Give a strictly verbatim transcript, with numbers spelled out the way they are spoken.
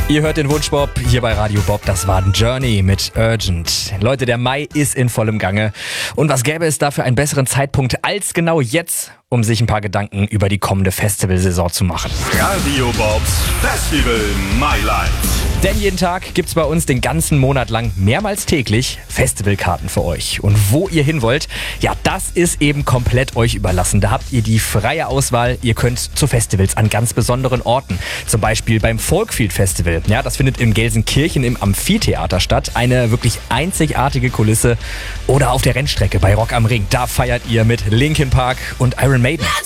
Ihr hört den Wunschbob hier bei Radio Bob. Das war Journey mit Urgent. Leute, der Mai ist in vollem Gange. Und was gäbe es da für einen besseren Zeitpunkt als genau jetzt, um sich ein paar Gedanken über die kommende Festivalsaison zu machen? Radio Bobs Festival My Life. Denn jeden Tag gibt's bei uns den ganzen Monat lang mehrmals täglich Festivalkarten für euch. Und wo ihr hin wollt, ja, das ist eben komplett euch überlassen. Da habt ihr die freie Auswahl. Ihr könnt zu Festivals an ganz besonderen Orten. Zum Beispiel beim Folkfield Festival. Ja, das findet in Gelsenkirchen im Amphitheater statt. Eine wirklich einzigartige Kulisse. Oder auf der Rennstrecke bei Rock am Ring. Da feiert ihr mit Linkin Park und Iron Maiden.